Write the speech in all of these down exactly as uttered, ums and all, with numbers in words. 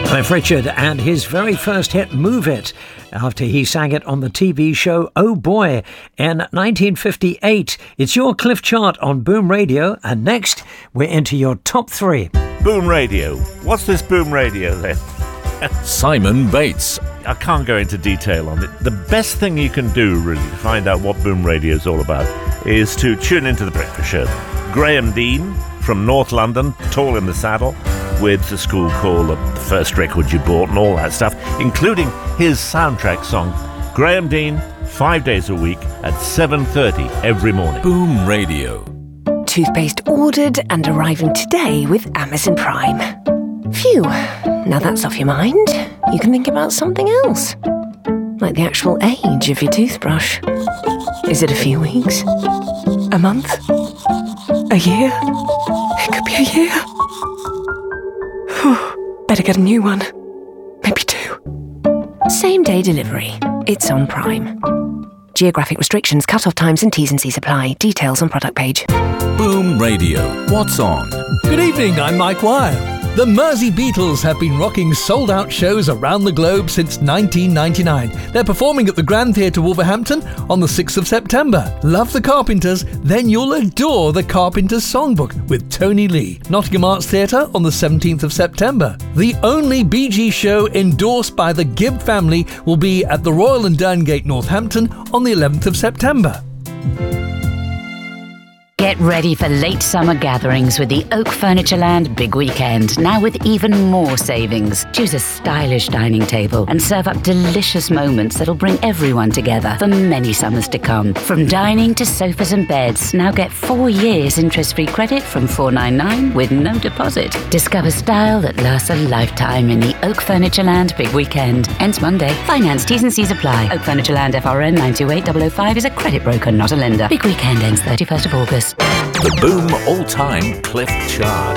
Cliff Richard and his very first hit, Move It, after he sang it on the T V show Oh Boy in nineteen fifty-eight. It's your Cliff Chart on Boom Radio, and next we're into your top three. Boom Radio. What's this Boom Radio then? Simon Bates. I can't go into detail on it. The best thing you can do, really, to find out what Boom Radio is all about, is to tune into The Breakfast Show. Graham Dean from North London, tall in the saddle, with a school call, the first record you bought and all that stuff, including his soundtrack song. Graham Dean, five days a week at seven thirty every morning. Boom Radio. Toothpaste ordered and arriving today with Amazon Prime. Phew, now that's off your mind. You can think about something else. Like the actual age of your toothbrush. Is it a few weeks? A month? A year? It could be a year. Whew, better get a new one. Maybe two. Same day delivery. It's on Prime. Geographic restrictions, cut-off times and T's and C's apply. Details on product page. Boom Radio. What's on? Good evening, I'm Mike Wire. The Mersey Beatles have been rocking sold-out shows around the globe since nineteen ninety-nine. They're performing at the Grand Theatre Wolverhampton on the sixth of September. Love the Carpenters? Then you'll adore the Carpenters Songbook with Tony Lee. Nottingham Arts Theatre on the seventeenth of September. The only Bee Gees show endorsed by the Gibb family will be at the Royal and Derngate, Northampton on the eleventh of September. Get ready for late summer gatherings with the Oak Furnitureland Big Weekend, now with even more savings. Choose a stylish dining table and serve up delicious moments that'll bring everyone together for many summers to come. From dining to sofas and beds, now get four years interest-free credit from four ninety-nine with no deposit. Discover style that lasts a lifetime in the Oak Furnitureland Big Weekend. Ends Monday. Finance, T's and C's apply. Oak Furnitureland F R N nine two eight zero zero five is a credit broker, not a lender. Big Weekend ends thirty-first of August. The Boom All-Time Cliff Chart.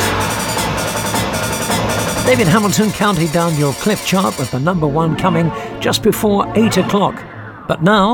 David Hamilton counting down your Cliff Chart with the number one coming just before eight o'clock. But now...